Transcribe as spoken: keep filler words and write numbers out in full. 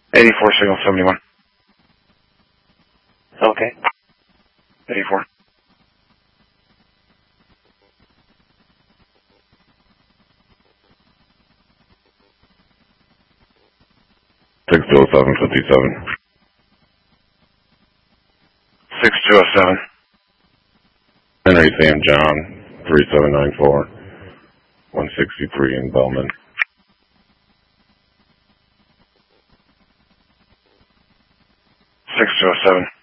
eighty-four, signal seventy-one. Okay. eighty-four. six two oh seven fifty-seven. six two oh seven. Henry Sam John, three seven nine four, one sixty-three in Bellman. six two oh seven.